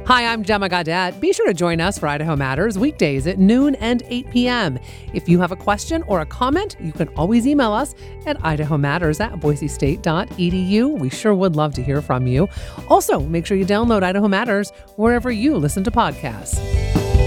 Hi, I'm Gemma Gaudette. Be sure to join us for Idaho Matters weekdays at noon and 8 p.m. If you have a question or a comment, you can always email us at idahomatters@boisestate.edu. We sure would love to hear from you. Also, make sure you download Idaho Matters wherever you listen to podcasts.